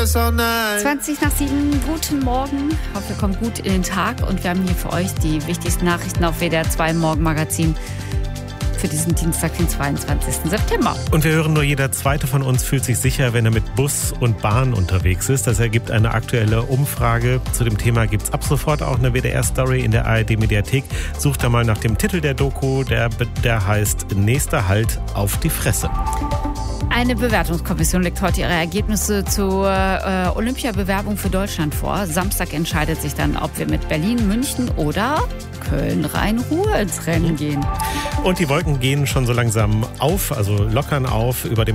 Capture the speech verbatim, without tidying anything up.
zwanzig nach sieben, guten Morgen. Ich hoffe, ihr kommt gut in den Tag und wir haben hier für euch die wichtigsten Nachrichten auf W D R zwei Morgenmagazin für diesen Dienstag, den zweiundzwanzigsten September. Und wir hören nur, jeder Zweite von uns fühlt sich sicher, wenn er mit Bus und Bahn unterwegs ist. Das ergibt eine aktuelle Umfrage. Zu dem Thema gibt es ab sofort auch eine W D R-Story in der A R D-Mediathek. Sucht da mal nach dem Titel der Doku, der, der heißt Nächster Halt auf die Fresse. Eine Bewertungskommission legt heute ihre Ergebnisse zur äh, Olympiabewerbung für Deutschland vor. Samstag entscheidet sich dann, ob wir mit Berlin, München oder Köln-Rhein-Ruhr ins Rennen gehen. Und die Wolken gehen schon so langsam auf, also lockern auf über dem